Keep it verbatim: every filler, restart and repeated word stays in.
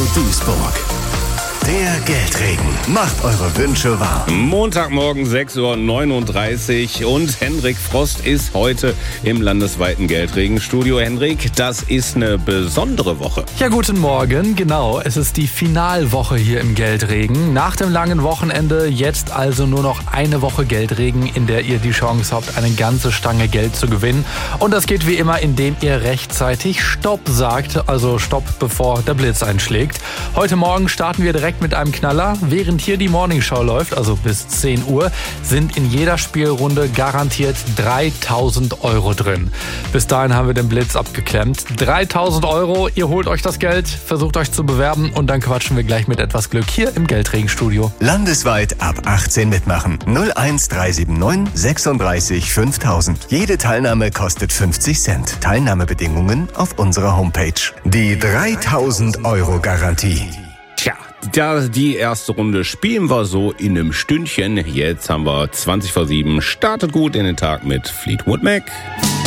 Duisburg. Der Geldregen macht eure Wünsche wahr. Montagmorgen sechs Uhr neununddreißig und Hendrik Frost ist heute im landesweiten Geldregenstudio. Hendrik, das ist eine besondere Woche. Ja, guten Morgen. Genau, es ist die Finalwoche hier im Geldregen. Nach dem langen Wochenende jetzt also nur noch eine Woche Geldregen, in der ihr die Chance habt, eine ganze Stange Geld zu gewinnen. Und das geht wie immer, indem ihr rechtzeitig Stopp sagt, also Stopp, bevor der Blitz einschlägt. Heute Morgen starten wir direkt mit einem Knaller. Während hier die Morningshow läuft, also bis zehn Uhr, sind in jeder Spielrunde garantiert dreitausend Euro drin. Bis dahin haben wir den Blitz abgeklemmt. dreitausend Euro, ihr holt euch das Geld, versucht euch zu bewerben und dann quatschen wir gleich mit etwas Glück hier im Geldregenstudio. Landesweit ab achtzehn mitmachen. null eins drei sieben neun sechsunddreißig fünftausend. Jede Teilnahme kostet fünfzig Cent. Teilnahmebedingungen auf unserer Homepage. Die dreitausend Euro Garantie. Tja, da die erste Runde spielen wir so in einem Stündchen. Jetzt haben wir zwanzig vor sieben. Startet gut in den Tag mit Fleetwood Mac.